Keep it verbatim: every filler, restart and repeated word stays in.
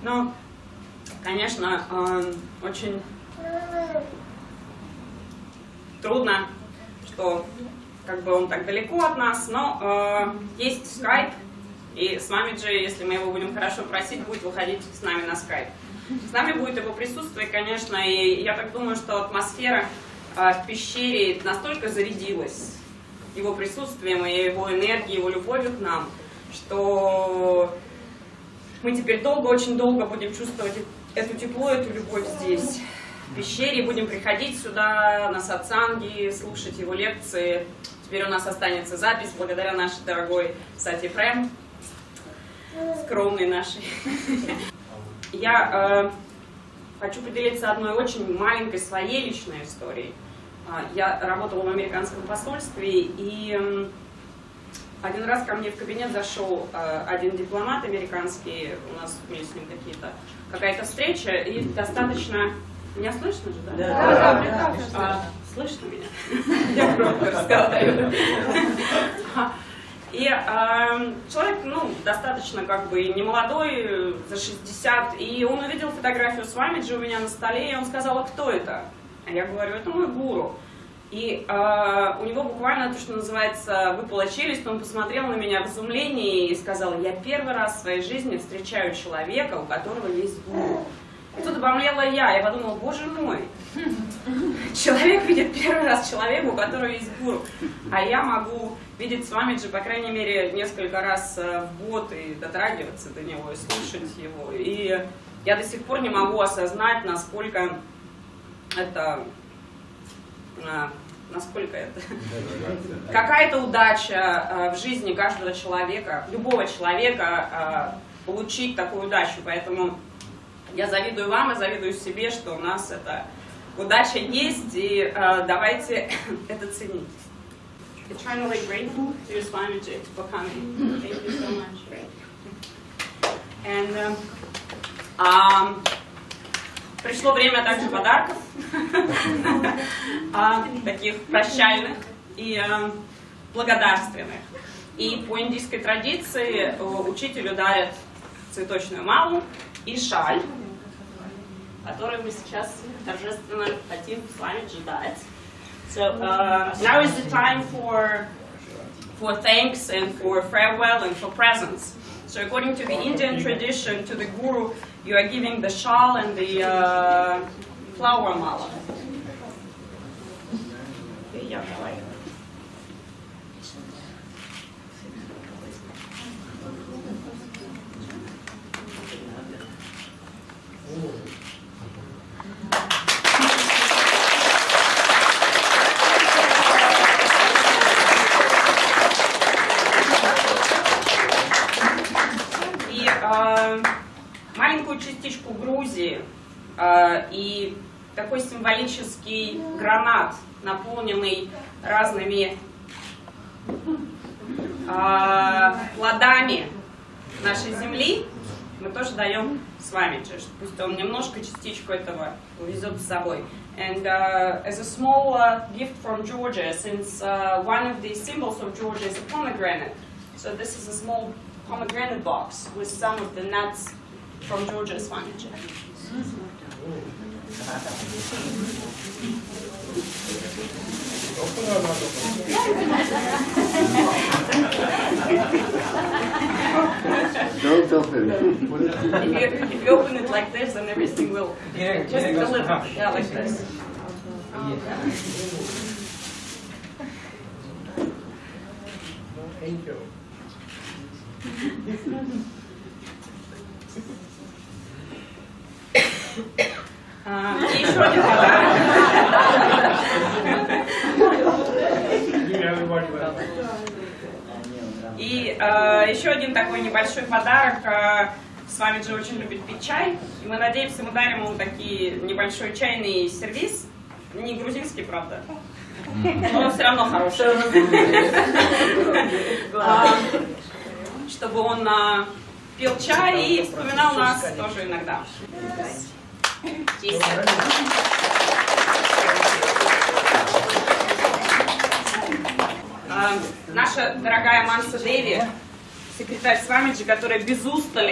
Но, конечно, э, очень трудно, что как бы он так далеко от нас, но э, есть скайп, и с вами же, если мы его будем хорошо просить, будет выходить с нами на скайп. С нами будет его присутствие, конечно, и я так думаю, что атмосфера э, в пещере настолько зарядилась его присутствием, и его энергией, его любовью к нам, что мы теперь долго, очень долго будем чувствовать эту тепло, эту любовь здесь, в пещере, будем приходить сюда на сатсанги, слушать его лекции. Теперь у нас останется запись, благодаря нашей дорогой Сати Прем, скромной нашей. Я э, хочу поделиться одной очень маленькой своей личной историей. Я работала в американском посольстве, и э, один раз ко мне в кабинет зашел э, один дипломат американский, у нас были с ним какие-то, какая-то встреча, и достаточно... Меня слышно же, да? Да, да, да, да, да. А, слышно меня? Я громко разговариваю. И э, человек, ну, достаточно как бы немолодой, за шестьдесят, и он увидел фотографию с Свамиджи у меня на столе, и он сказал: а кто это? А я говорю: это мой гуру. И э, у него буквально то, что называется, выпала челюсть, он посмотрел на меня в изумлении и сказал: я первый раз в своей жизни встречаю человека, у которого есть гуру. И тут обомлела я, я подумала: боже мой, человек видит первый раз человека, у которого есть гуру, а я могу видеть Свамиджи, по крайней мере, несколько раз в год и дотрагиваться до него, и слушать его. И я до сих пор не могу осознать, насколько это, насколько это, какая-то удача в жизни каждого человека, любого человека, получить такую удачу. Поэтому я завидую вам и завидую себе, что у нас эта удача есть, и э, давайте это ценить. Eternally grateful to Swamiji for coming. Thank you so much. And, uh, um, пришло время также подарков, таких прощальных и благодарственных. И по индийской традиции учителю дарят цветочную малу и шаль, который мы сейчас торжественно хотим с вами дать. So uh, now is the time for for thanks and for farewell and for presents. So according to the Indian tradition, to the guru, you are giving the shawl and the uh, flower mala. И э, маленькую частичку Грузии э, и такой символический гранат, наполненный разными э, плодами нашей земли, мы тоже даем Свамиджи, пусть он немножко частичку этого увезет с собой. And uh, as a small uh, gift from Georgia, since uh, one of the symbols of Georgia is a pomegranate, so this is a small pomegranate box with some of the nuts from Georgia Swamiji. Don't open. If you, if you open it like this, then everything will Yeah, just yeah, a little, yeah. yeah, like this. Thank you. А, и еще один подарок. И э, еще один такой небольшой подарок. Э, Свамиджи очень любит пить чай. И мы надеемся, мы дарим ему такие небольшой чайный сервиз. Не грузинский, правда. Но все равно хороший. Чтобы он пил чай и вспоминал нас тоже иногда. Наша дорогая Манса Деви, секретарь Свамиджи, которая без устали